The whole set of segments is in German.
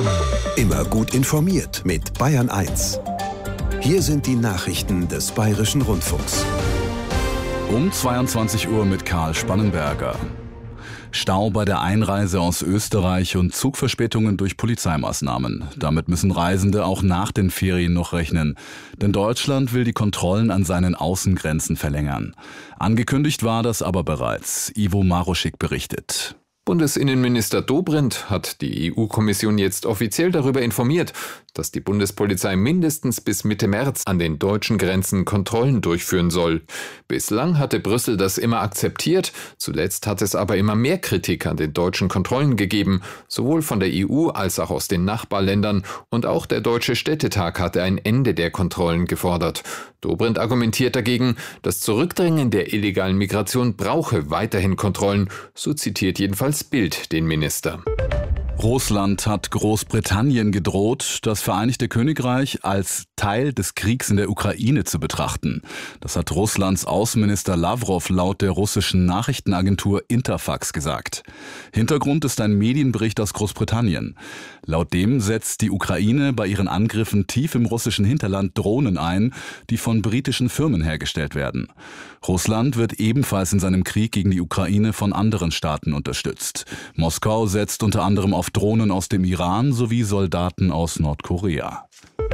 Immer gut informiert mit Bayern 1. Hier sind die Nachrichten des Bayerischen Rundfunks. Um 22 Uhr mit Karl Spannenberger. Stau bei der Einreise aus Österreich und Zugverspätungen durch Polizeimaßnahmen. Damit müssen Reisende auch nach den Ferien noch rechnen. Denn Deutschland will die Kontrollen an seinen Außengrenzen verlängern. Angekündigt war das aber bereits. Ivo Maroschik berichtet. Bundesinnenminister Dobrindt hat die EU-Kommission jetzt offiziell darüber informiert, dass die Bundespolizei mindestens bis Mitte März an den deutschen Grenzen Kontrollen durchführen soll. Bislang hatte Brüssel das immer akzeptiert, zuletzt hat es aber immer mehr Kritik an den deutschen Kontrollen gegeben, sowohl von der EU als auch aus den Nachbarländern, und auch der Deutsche Städtetag hatte ein Ende der Kontrollen gefordert. Dobrindt argumentiert dagegen, das Zurückdrängen der illegalen Migration brauche weiterhin Kontrollen, so zitiert jedenfalls Bild den Minister. Russland hat Großbritannien gedroht, das Vereinigte Königreich als Teil des Kriegs in der Ukraine zu betrachten. Das hat Russlands Außenminister Lavrov laut der russischen Nachrichtenagentur Interfax gesagt. Hintergrund ist ein Medienbericht aus Großbritannien. Laut dem setzt die Ukraine bei ihren Angriffen tief im russischen Hinterland Drohnen ein, die von britischen Firmen hergestellt werden. Russland wird ebenfalls in seinem Krieg gegen die Ukraine von anderen Staaten unterstützt. Moskau setzt unter anderem auf Drohnen aus dem Iran sowie Soldaten aus Nordkorea.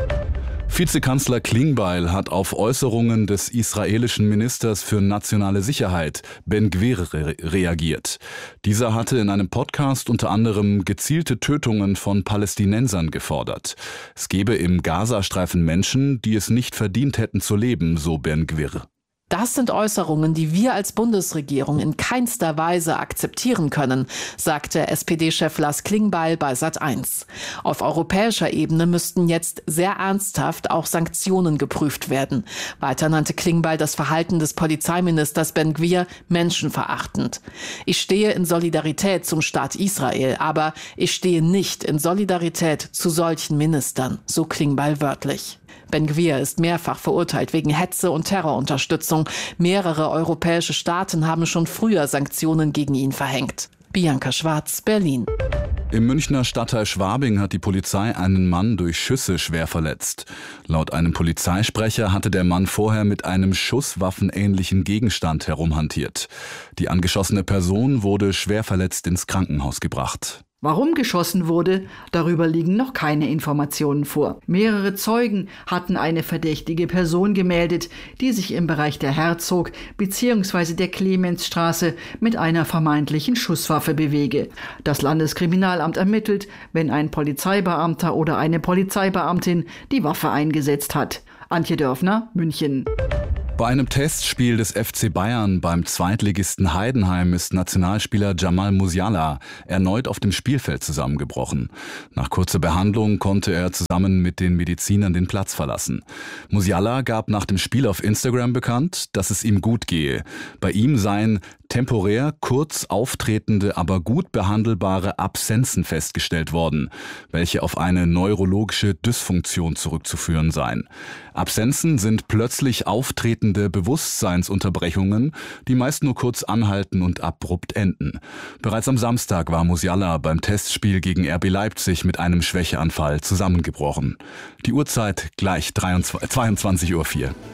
Vizekanzler Klingbeil hat auf Äußerungen des israelischen Ministers für nationale Sicherheit, Ben-Gvir, reagiert. Dieser hatte in einem Podcast unter anderem gezielte Tötungen von Palästinensern gefordert. Es gebe im Gazastreifen Menschen, die es nicht verdient hätten zu leben, so Ben-Gvir. Das sind Äußerungen, die wir als Bundesregierung in keinster Weise akzeptieren können, sagte SPD-Chef Lars Klingbeil bei Sat.1. Auf europäischer Ebene müssten jetzt sehr ernsthaft auch Sanktionen geprüft werden. Weiter nannte Klingbeil das Verhalten des Polizeiministers Ben-Gvir menschenverachtend. Ich stehe in Solidarität zum Staat Israel, aber ich stehe nicht in Solidarität zu solchen Ministern, so Klingbeil wörtlich. Ben-Gvir ist mehrfach verurteilt wegen Hetze und Terrorunterstützung. Mehrere europäische Staaten haben schon früher Sanktionen gegen ihn verhängt. Bianca Schwarz, Berlin. Im Münchner Stadtteil Schwabing hat die Polizei einen Mann durch Schüsse schwer verletzt. Laut einem Polizeisprecher hatte der Mann vorher mit einem schusswaffenähnlichen Gegenstand herumhantiert. Die angeschossene Person wurde schwer verletzt ins Krankenhaus gebracht. Warum geschossen wurde, darüber liegen noch keine Informationen vor. Mehrere Zeugen hatten eine verdächtige Person gemeldet, die sich im Bereich der Herzog- bzw. der Clemensstraße mit einer vermeintlichen Schusswaffe bewege. Das Landeskriminalamt ermittelt, wenn ein Polizeibeamter oder eine Polizeibeamtin die Waffe eingesetzt hat. Antje Dörfner, München. Bei einem Testspiel des FC Bayern beim Zweitligisten Heidenheim ist Nationalspieler Jamal Musiala erneut auf dem Spielfeld zusammengebrochen. Nach kurzer Behandlung konnte er zusammen mit den Medizinern den Platz verlassen. Musiala gab nach dem Spiel auf Instagram bekannt, dass es ihm gut gehe. Bei ihm seien temporär kurz auftretende, aber gut behandelbare Absenzen festgestellt worden, welche auf eine neurologische Dysfunktion zurückzuführen seien. Absenzen sind plötzlich auftretende Bewusstseinsunterbrechungen, die meist nur kurz anhalten und abrupt enden. Bereits am Samstag war Musiala beim Testspiel gegen RB Leipzig mit einem Schwächeanfall zusammengebrochen. Die Uhrzeit gleich 22:04 Uhr.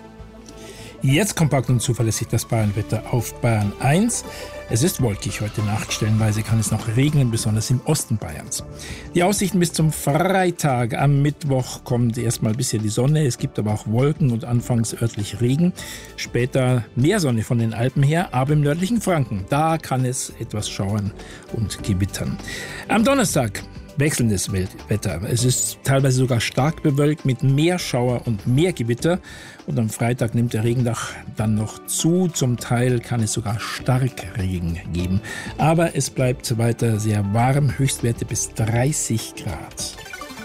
Jetzt kompakt und zuverlässig das Bayernwetter auf Bayern 1. Es ist wolkig heute Nacht, stellenweise kann es noch regnen, besonders im Osten Bayerns. Die Aussichten bis zum Freitag. Am Mittwoch kommt erstmal ein bisschen die Sonne, es gibt aber auch Wolken und anfangs örtlich Regen. Später mehr Sonne von den Alpen her, aber im nördlichen Franken, da kann es etwas schauern und gewittern. Am Donnerstag wechselndes Wetter. Es ist teilweise sogar stark bewölkt mit mehr Schauer und mehr Gewitter. Und am Freitag nimmt der Regendach dann noch zu. Zum Teil kann es sogar Starkregen geben. Aber es bleibt weiter sehr warm. Höchstwerte bis 30 Grad.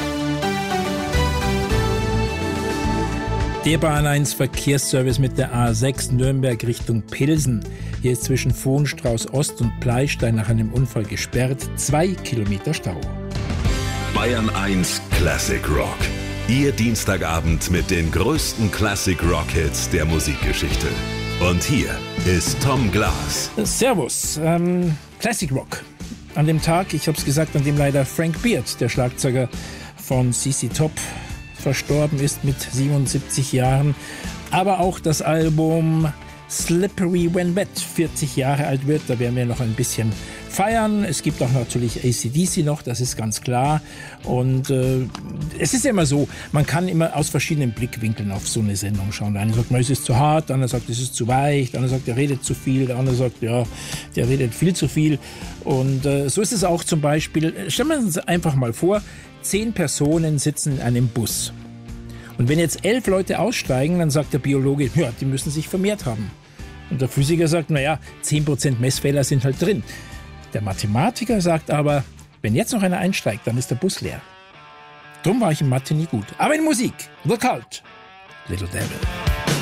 Der Bayern 1 Verkehrsservice mit der A6 Nürnberg Richtung Pilsen. Hier ist zwischen Vohenstrauß Ost und Pleistein nach einem Unfall gesperrt. 2 Kilometer Stau. Bayern 1 Classic Rock. Ihr Dienstagabend mit den größten Classic Rock Hits der Musikgeschichte. Und hier ist Tom Glas. Servus. Classic Rock. an dem Tag, ich habe es gesagt, an dem leider Frank Beard, der Schlagzeuger von CC Top, verstorben ist mit 77 Jahren. Aber auch das Album Slippery When Wet 40 Jahre alt wird. Da werden wir noch ein bisschen feiern. Es gibt auch natürlich AC/DC noch, das ist ganz klar. Und es ist ja immer so, man kann immer aus verschiedenen Blickwinkeln auf so eine Sendung schauen. Der eine sagt, es ist zu hart, der andere sagt, es ist zu weich, der andere sagt, er redet zu viel, der andere sagt, ja, der redet viel zu viel. Und so ist es auch zum Beispiel, stellen wir uns einfach mal vor, 10 Personen sitzen in einem Bus. Und wenn jetzt 11 Leute aussteigen, dann sagt der Biologe, ja, die müssen sich vermehrt haben. Und der Physiker sagt, 10% Messfehler sind halt drin. Der Mathematiker sagt aber, wenn jetzt noch einer einsteigt, dann ist der Bus leer. Drum war ich in Mathe nie gut. Aber in Musik, The Cult, Little Devil.